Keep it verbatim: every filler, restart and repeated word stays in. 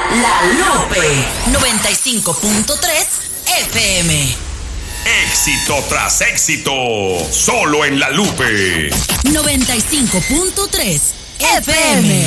La Lupe noventa y cinco punto tres F M. Éxito tras éxito, solo en La Lupe noventa y cinco punto tres F M.